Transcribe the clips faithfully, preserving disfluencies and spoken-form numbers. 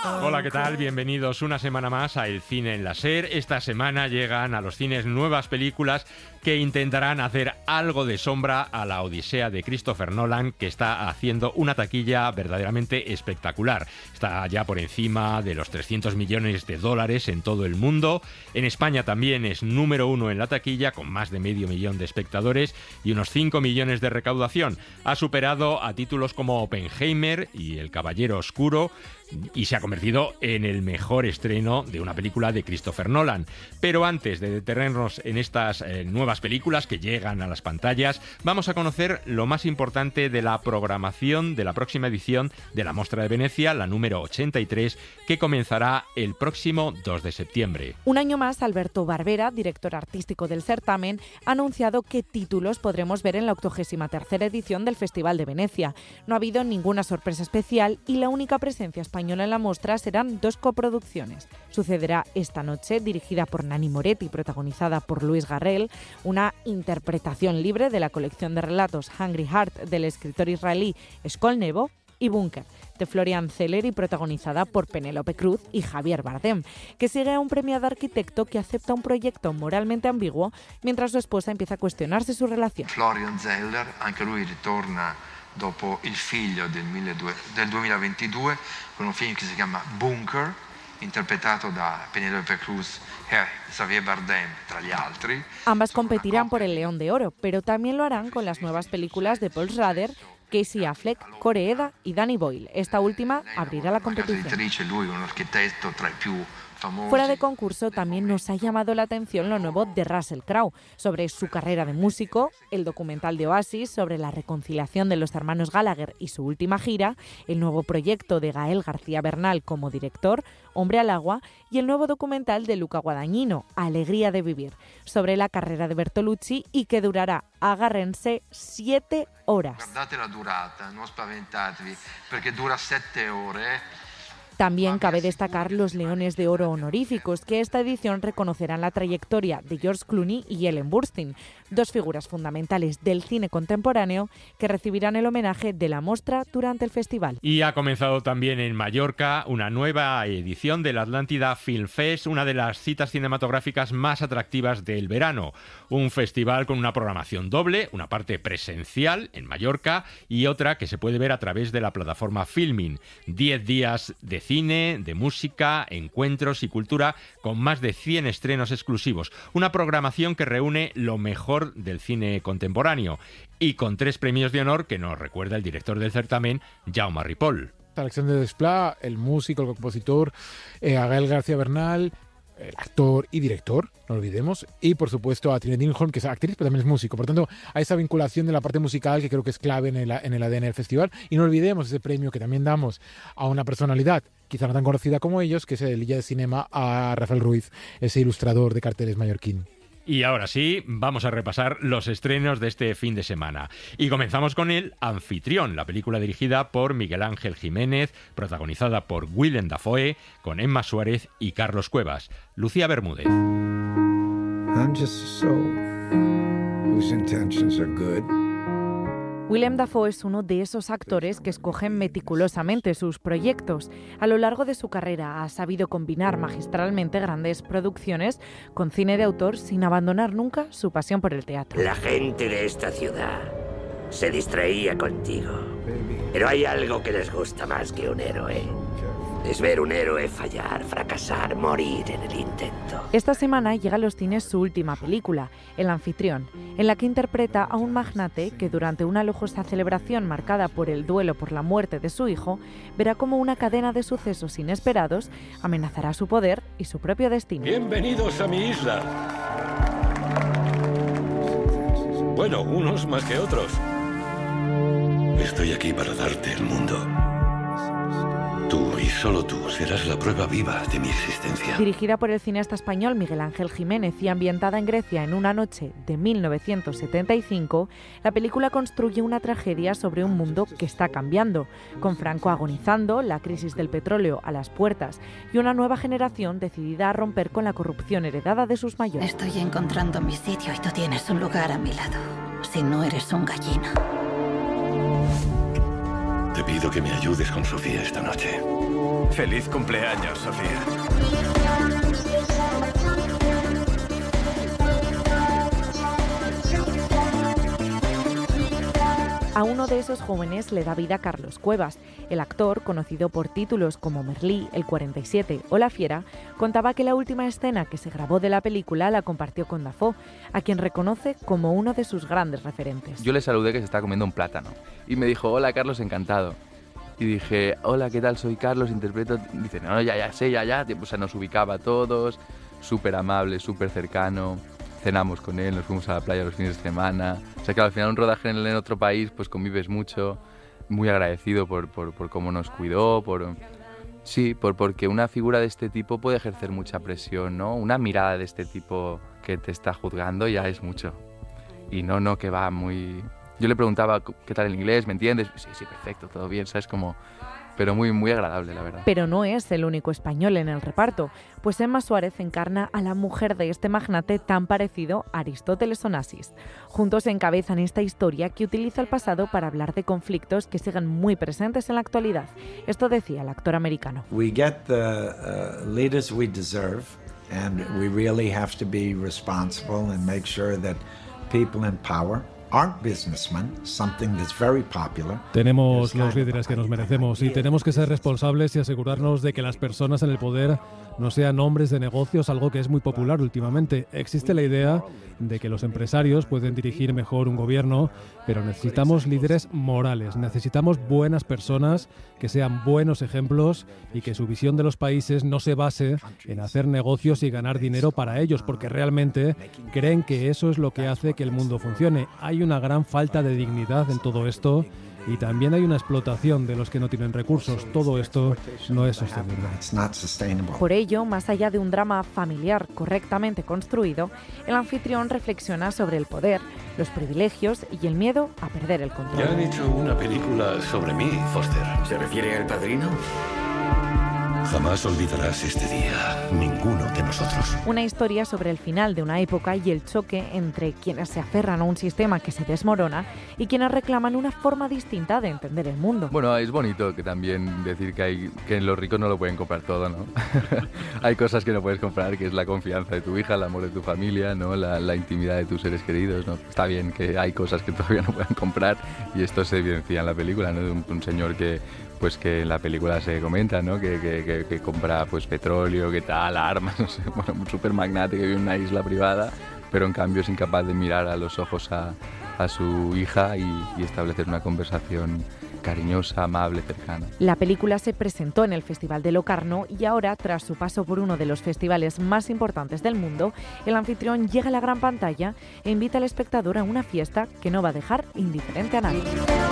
Hola, ¿qué tal? Bienvenidos una semana más a El Cine en la SER. Esta semana llegan a los cines nuevas películas que intentarán hacer algo de sombra a la odisea de Christopher Nolan, que está haciendo una taquilla verdaderamente espectacular. Está ya por encima de los trescientos millones de dólares en todo el mundo. En España también es número uno en la taquilla, con más de medio millón de espectadores y unos cinco millones de recaudación. Ha superado a títulos como Oppenheimer y El Caballero Oscuro, y se ha convertido en el mejor estreno de una película de Christopher Nolan. Pero antes de detenernos en estas eh, nuevas películas que llegan a las pantallas, vamos a conocer lo más importante de la programación de la próxima edición de la Mostra de Venecia, la número ochenta y tres, que comenzará el próximo dos de septiembre. Un año más, Alberto Barbera, director artístico del certamen, ha anunciado qué títulos podremos ver en la octogésima tercera edición del Festival de Venecia. No ha habido ninguna sorpresa especial y la única presencia española en la muestra serán dos coproducciones. Sucederá esta noche, dirigida por Nanni Moretti y protagonizada por Louis Garrel, una interpretación libre de la colección de relatos Hungry Heart del escritor israelí Eshkol Nevo, y Bunker, de Florian Zeller y protagonizada por Penélope Cruz y Javier Bardem, que sigue a un premiado arquitecto que acepta un proyecto moralmente ambiguo mientras su esposa empieza a cuestionarse su relación. Florian Zeller, anche lui ritorna dopo Il figlio del, del duemilaventidue con un film che si chiama Bunker, interpretato da Penélope Cruz e Javier Bardem, tra gli altri. Ambas competirán por el León de Oro, pero también lo harán con las nuevas películas de Paul Schrader, Casey Affleck, Corey Eda y Danny Boyle. Esta última abrirá la competición. Fuera de concurso, también nos ha llamado la atención lo nuevo de Russell Crowe, sobre su carrera de músico, el documental de Oasis sobre la reconciliación de los hermanos Gallagher y su última gira, el nuevo proyecto de Gael García Bernal como director, Hombre al agua, y el nuevo documental de Luca Guadagnino, Alegría de vivir, sobre la carrera de Bertolucci y que durará, agárrense, siete horas. Guardate la durata, no spaventatevi, perché dura sette ore. También cabe destacar los Leones de Oro honoríficos, que esta edición reconocerán la trayectoria de George Clooney y Ellen Burstyn, dos figuras fundamentales del cine contemporáneo que recibirán el homenaje de la Mostra durante el festival. Y ha comenzado también en Mallorca una nueva edición del Atlántida Film Fest, una de las citas cinematográficas más atractivas del verano. Un festival con una programación doble, una parte presencial en Mallorca y otra que se puede ver a través de la plataforma Filmin. Diez días de cine, de música, encuentros y cultura con más de cien estrenos exclusivos. Una programación que reúne lo mejor del cine contemporáneo y con tres premios de honor que nos recuerda el director del certamen, Jaume Ripoll. Alexandre Desplat, el músico, el compositor, eh, a Gael García Bernal, el actor y director, no olvidemos, y por supuesto a Trinette Lindholm, que es actriz pero también es músico. Por tanto, hay esa vinculación de la parte musical que creo que es clave en el, en el A D N del festival. Y no olvidemos ese premio que también damos a una personalidad quizá no tan conocida como ellos, que es el Liga de Cinema, a Rafael Ruiz, ese ilustrador de carteles mallorquín. Y ahora sí, vamos a repasar los estrenos de este fin de semana. Y comenzamos con El Anfitrión, la película dirigida por Miguel Ángel Jiménez, protagonizada por Willem Dafoe, con Emma Suárez y Carlos Cuevas. Lucía Bermúdez. I'm just a soul whose intentions are good. Willem Dafoe es uno de esos actores que escogen meticulosamente sus proyectos. A lo largo de su carrera ha sabido combinar magistralmente grandes producciones con cine de autor sin abandonar nunca su pasión por el teatro. La gente de esta ciudad se distraía contigo, pero hay algo que les gusta más que un héroe. Es ver un héroe fallar, fracasar, morir en el intento. Esta semana llega a los cines su última película, El Anfitrión, en la que interpreta a un magnate que durante una lujosa celebración marcada por el duelo por la muerte de su hijo, verá cómo una cadena de sucesos inesperados amenazará su poder y su propio destino. Bienvenidos a mi isla. Bueno, unos más que otros. Estoy aquí para darte el mundo. Tú y solo tú serás la prueba viva de mi existencia. Dirigida por el cineasta español Miguel Ángel Jiménez y ambientada en Grecia en una noche de mil novecientos setenta y cinco, la película construye una tragedia sobre un mundo que está cambiando, con Franco agonizando, la crisis del petróleo a las puertas y una nueva generación decidida a romper con la corrupción heredada de sus mayores. Estoy encontrando mi sitio y tú tienes un lugar a mi lado, si no eres un gallina. Te pido que me ayudes con Sofía esta noche. Feliz cumpleaños, Sofía. A uno de esos jóvenes le da vida Carlos Cuevas. El actor, conocido por títulos como Merlí, El cuarenta y siete o La Fiera, contaba que la última escena que se grabó de la película la compartió con Dafoe, a quien reconoce como uno de sus grandes referentes. Yo le saludé que se estaba comiendo un plátano y me dijo, hola Carlos, encantado. Y dije, hola, ¿qué tal? Soy Carlos, interpreto... Dice, no, no, ya, ya sé, ya, ya. O sea, nos ubicaba a todos, súper amable, súper cercano. Cenamos con él, nos fuimos a la playa los fines de semana. O sea que al final un rodaje en, en otro país, pues convives mucho. Muy agradecido por, por, por cómo nos cuidó, por... Sí, por, porque una figura de este tipo puede ejercer mucha presión, ¿no? Una mirada de este tipo que te está juzgando ya es mucho. Y no, no, que va muy... Yo le preguntaba, ¿qué tal el inglés? ¿Me entiendes? Sí, sí, perfecto, todo bien, ¿sabes? Como... Pero muy, muy agradable, la verdad. Pero no es el único español en el reparto, pues Emma Suárez encarna a la mujer de este magnate tan parecido a Aristóteles Onassis. Juntos encabezan esta historia que utiliza el pasado para hablar de conflictos que siguen muy presentes en la actualidad. Esto decía el actor americano. We get the uh, leaders we deserve, and we really have to be responsible and make sure that people in power aren't businessmen, something that's very popular. Tenemos los líderes que nos merecemos y tenemos que ser responsables y asegurarnos de que las personas en el poder no sean hombres de negocios, algo que es muy popular últimamente. Existe la idea de que los empresarios pueden dirigir mejor un gobierno, pero necesitamos líderes morales, necesitamos buenas personas que sean buenos ejemplos y que su visión de los países no se base en hacer negocios y ganar dinero para ellos, porque realmente creen que eso es lo que hace que el mundo funcione. Hay una gran falta de dignidad en todo esto y también hay una explotación de los que no tienen recursos. Todo esto no es sostenible. Por ello, más allá de un drama familiar correctamente construido, el anfitrión reflexiona sobre el poder, los privilegios y el miedo a perder el control. Ya han hecho una película sobre mí, Foster. ¿Se refiere al Padrino? Jamás olvidarás este día, ninguno de nosotros. Una historia sobre el final de una época y el choque entre quienes se aferran a un sistema que se desmorona y quienes reclaman una forma distinta de entender el mundo. Bueno, es bonito que también decir que, hay, que los ricos no lo pueden comprar todo, ¿no? Hay cosas que no puedes comprar, que es la confianza de tu hija, el amor de tu familia, ¿no? La, la intimidad de tus seres queridos, ¿no? Está bien que hay cosas que todavía no pueden comprar y esto se evidencia en la película, ¿no? De un, un señor que... pues que en la película se comenta, ¿no? Que, que, que, que compra pues petróleo, que tal, armas, no sé, bueno, un super magnate que vive en una isla privada, pero en cambio es incapaz de mirar a los ojos a, a su hija y, y establecer una conversación cariñosa, amable, cercana. La película se presentó en el Festival de Locarno y ahora, tras su paso por uno de los festivales más importantes del mundo, el anfitrión llega a la gran pantalla e invita al espectador a una fiesta que no va a dejar indiferente a nadie.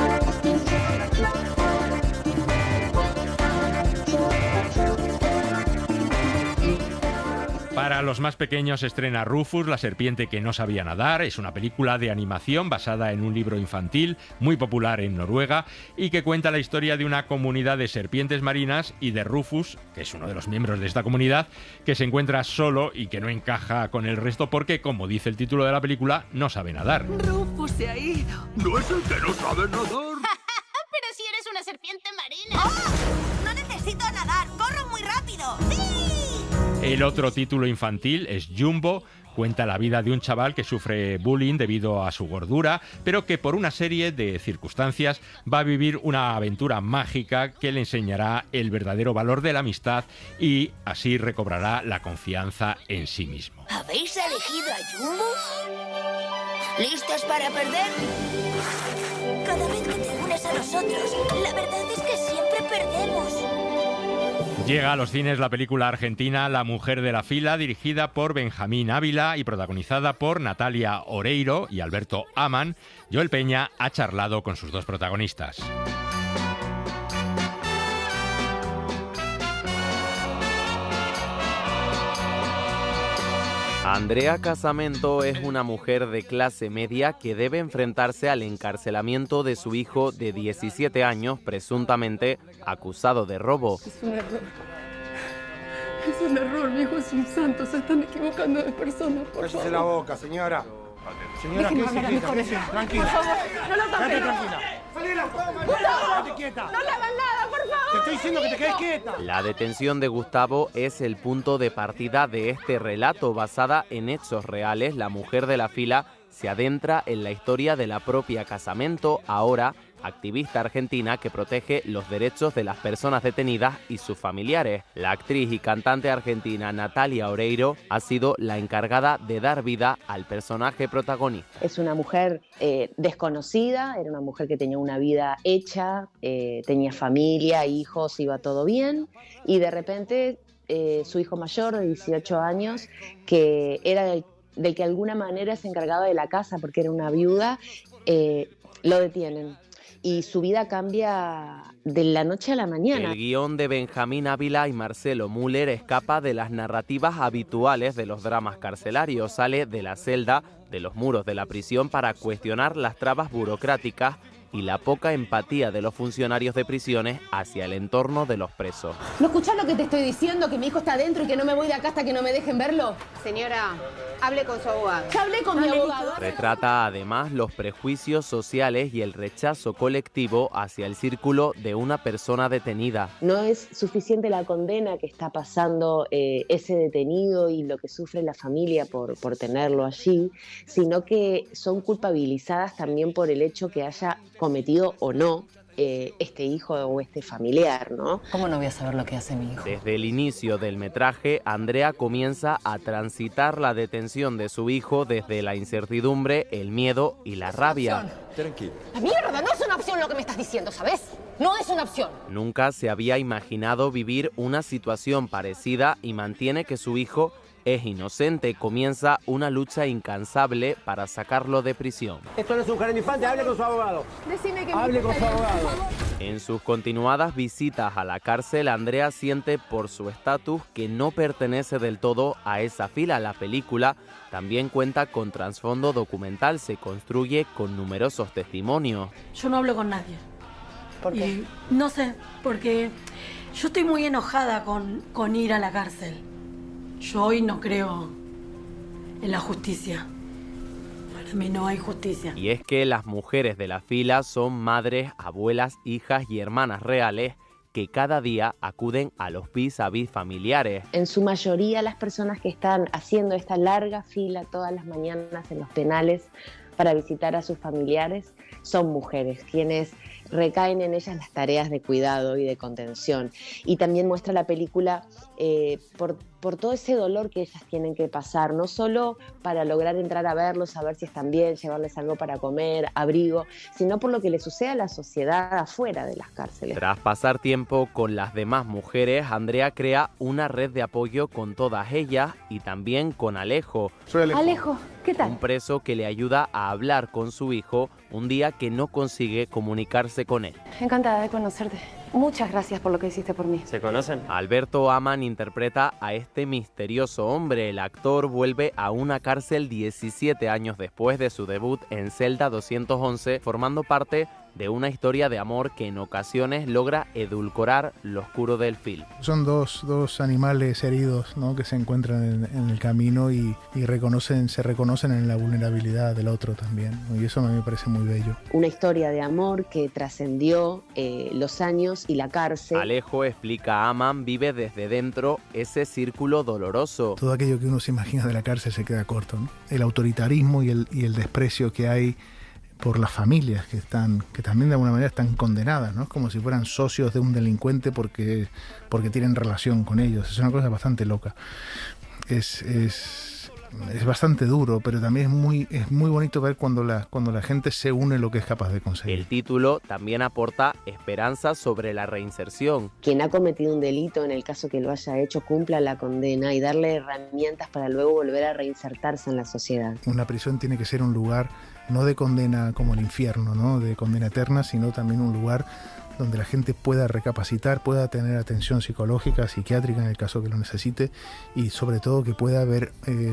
Para los más pequeños estrena Rufus, la serpiente que no sabía nadar. Es una película de animación basada en un libro infantil muy popular en Noruega y que cuenta la historia de una comunidad de serpientes marinas y de Rufus, que es uno de los miembros de esta comunidad, que se encuentra solo y que no encaja con el resto porque, como dice el título de la película, no sabe nadar. Rufus se ha ido. No es el que no sabe nadar. Pero si eres una serpiente marina. ¡Oh! No necesito nadar, corro muy rápido. ¡Sí! El otro título infantil es Jumbo. Cuenta la vida de un chaval que sufre bullying debido a su gordura, pero que por una serie de circunstancias va a vivir una aventura mágica que le enseñará el verdadero valor de la amistad y así recobrará la confianza en sí mismo. ¿Habéis elegido a Jumbo? ¿Listos para perder? Cada vez que te unes a nosotros, la verdad es que siempre perdemos. Llega a los cines la película argentina La mujer de la fila, dirigida por Benjamín Ávila y protagonizada por Natalia Oreiro y Alberto Aman. Joel Peña ha charlado con sus dos protagonistas. Andrea Casamento es una mujer de clase media que debe enfrentarse al encarcelamiento de su hijo de diecisiete años, presuntamente acusado de robo. Es un error. Es un error, mi hijo es un santo. Se están equivocando de persona, por Cállese favor. la boca, señora. Señora, Déjeme quédese hablar, quieta, mejor. quédese tranquila. Por favor, no lo Quédate tapes. tranquila. Salí de la ¡Gustavo! Quédate quieta. ¡No le hagan nada, por favor! Te estoy diciendo que te quedes quieta. La detención de Gustavo es el punto de partida de este relato basada en hechos reales. La mujer de la fila se adentra en la historia de la propia Casamento, ahora activista argentina que protege los derechos de las personas detenidas y sus familiares. La actriz y cantante argentina Natalia Oreiro ha sido la encargada de dar vida al personaje protagonista. Es una mujer eh, desconocida, era una mujer que tenía una vida hecha, eh, tenía familia, hijos, iba todo bien, y de repente eh, su hijo mayor de dieciocho años, que era del, del que de alguna manera se encargaba de la casa porque era una viuda, eh, lo detienen. Y su vida cambia de la noche a la mañana. El guión de Benjamín Ávila y Marcelo Müller escapa de las narrativas habituales de los dramas carcelarios. Sale de la celda, de los muros de la prisión, para cuestionar las trabas burocráticas y la poca empatía de los funcionarios de prisiones hacia el entorno de los presos. ¿No escuchás lo que te estoy diciendo? ¿Que mi hijo está adentro y que no me voy de acá hasta que no me dejen verlo? Señora, hable con su abogado. Ya hablé con no, mi abogado. Retrata además los prejuicios sociales y el rechazo colectivo hacia el círculo de una persona detenida. No es suficiente la condena que está pasando eh, ese detenido y lo que sufre la familia por, por tenerlo allí, sino que son culpabilizadas también por el hecho que haya cometido o no eh, este hijo o este familiar, ¿no? ¿Cómo no voy a saber lo que hace mi hijo? Desde el inicio del metraje, Andrea comienza a transitar la detención de su hijo desde la incertidumbre, el miedo y la rabia. Tranquilo. La mierda, no es una opción lo que me estás diciendo, ¿sabes? No es una opción. Nunca se había imaginado vivir una situación parecida y mantiene que su hijo es inocente. Comienza una lucha incansable para sacarlo de prisión. Esto no es un jardín infante, hable con su abogado. Decime que hable con su abogado. En sus continuadas visitas a la cárcel, Andrea siente por su estatus que no pertenece del todo a esa fila. La película también cuenta con trasfondo documental, se construye con numerosos testimonios. Yo no hablo con nadie. ¿Por qué? Y no sé, porque yo estoy muy enojada con, con ir a la cárcel. Yo hoy no creo en la justicia. Para mí no hay justicia. Y es que las mujeres de la fila son madres, abuelas, hijas y hermanas reales que cada día acuden a los vis a vis familiares. En su mayoría las personas que están haciendo esta larga fila todas las mañanas en los penales para visitar a sus familiares son mujeres, quienes recaen en ellas las tareas de cuidado y de contención. Y también muestra la película eh, por, por todo ese dolor que ellas tienen que pasar, no solo para lograr entrar a verlos, saber si están bien, llevarles algo para comer, abrigo, sino por lo que le sucede a la sociedad afuera de las cárceles. Tras pasar tiempo con las demás mujeres, Andrea crea una red de apoyo con todas ellas y también con Alejo. Soy Alejo. Alejo, ¿qué tal? Un preso que le ayuda a hablar con su hijo un día que no consigue comunicarse con él. Encantada de conocerte. Muchas gracias por lo que hiciste por mí. ¿Se conocen? Alberto Aman interpreta a este misterioso hombre. El actor vuelve a una cárcel diecisiete años después de su debut en Celda doscientos once, formando parte de una historia de amor que en ocasiones logra edulcorar lo oscuro del film. Son dos, dos animales heridos, ¿no?, que se encuentran en, en el camino y, y reconocen, se reconocen en la vulnerabilidad del otro también, ¿no? Y eso a mí me parece muy bello. Una historia de amor que trascendió eh, los años y la cárcel. Alejo, explica Aman, vive desde dentro ese círculo doloroso. Todo aquello que uno se imagina de la cárcel se queda corto, ¿no? El autoritarismo y el, y el desprecio que hay por las familias que están, que también de alguna manera están condenadas, ¿no? Es como si fueran socios de un delincuente porque, porque tienen relación con ellos. Es una cosa bastante loca. Es, es, es bastante duro, pero también es muy, es muy bonito ver cuando la, cuando la gente se une lo que es capaz de conseguir. El título también aporta esperanza sobre la reinserción. Quien ha cometido un delito, en el caso que lo haya hecho, cumpla la condena y darle herramientas para luego volver a reinsertarse en la sociedad. Una prisión tiene que ser un lugar no de condena como el infierno, ¿no?, de condena eterna, sino también un lugar donde la gente pueda recapacitar, pueda tener atención psicológica, psiquiátrica en el caso que lo necesite, y sobre todo que pueda ver, eh,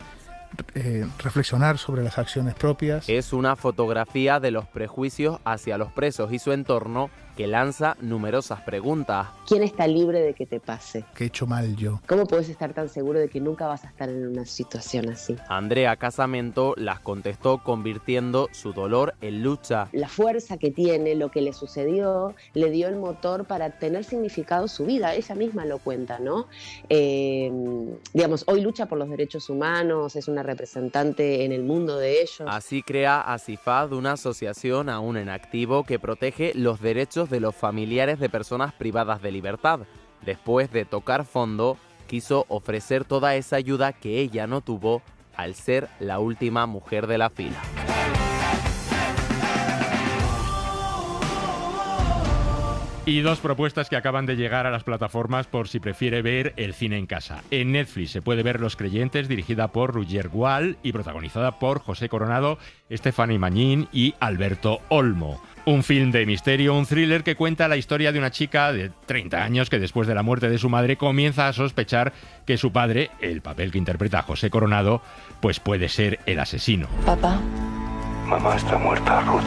eh, reflexionar sobre las acciones propias. Es una fotografía de los prejuicios hacia los presos y su entorno que que lanza numerosas preguntas. ¿Quién está libre de que te pase? ¿Qué he hecho mal yo? ¿Cómo puedes estar tan seguro de que nunca vas a estar en una situación así? Andrea Casamento las contestó convirtiendo su dolor en lucha. La fuerza que tiene, lo que le sucedió, le dio el motor para tener significado su vida. Ella misma lo cuenta, ¿no? Eh, digamos, hoy lucha por los derechos humanos, es una representante en el mundo de ellos. Así crea Asifad, una asociación aún en activo que protege los derechos de los familiares de personas privadas de libertad. Después de tocar fondo, quiso ofrecer toda esa ayuda que ella no tuvo al ser la última mujer de la fila. Y dos propuestas que acaban de llegar a las plataformas por si prefiere ver el cine en casa. En Netflix se puede ver Los Creyentes, dirigida por Roger Gual y protagonizada por José Coronado, Stephanie Mañín y Alberto Olmo. Un film de misterio, un thriller que cuenta la historia de una chica de treinta años que después de la muerte de su madre comienza a sospechar que su padre, el papel que interpreta José Coronado, pues puede ser el asesino. Papá. Mamá está muerta, Ruth.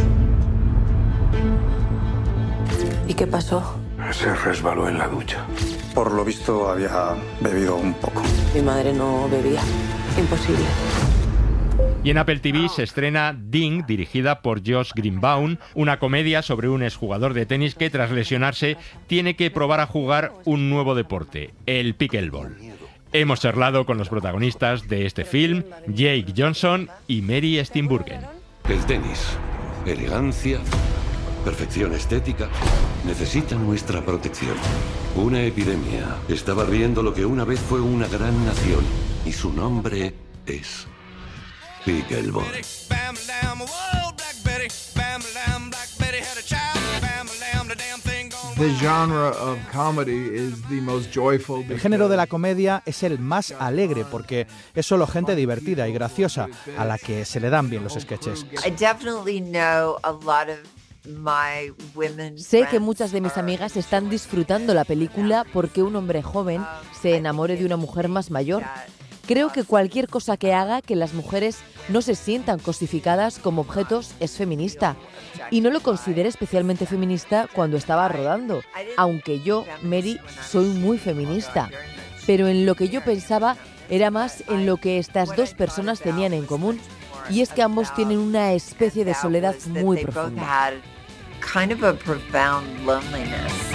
¿Y qué pasó? Se resbaló en la ducha. Por lo visto había bebido un poco. Mi madre no bebía. Imposible. Y en Apple T V se estrena Ding, dirigida por Josh Greenbaum, una comedia sobre un exjugador de tenis que tras lesionarse tiene que probar a jugar un nuevo deporte, el pickleball. Hemos charlado con los protagonistas de este film, Jake Johnson y Mary Steenburgen. El tenis, elegancia, perfección estética, necesita nuestra protección. Una epidemia está barriendo lo que una vez fue una gran nación y su nombre es pickleball. El género de la comedia es el más alegre porque es solo gente divertida y graciosa a la que se le dan bien los sketches. Sé que muchas de mis amigas están disfrutando la película porque un hombre joven se enamore de una mujer más mayor. Creo que cualquier cosa que haga que las mujeres no se sientan cosificadas como objetos es feminista. Y no lo consideré especialmente feminista cuando estaba rodando, aunque yo, Mary, soy muy feminista. Pero en lo que yo pensaba era más en lo que estas dos personas tenían en común, y es que ambos tienen una especie de soledad muy profunda. kind of a profound loneliness.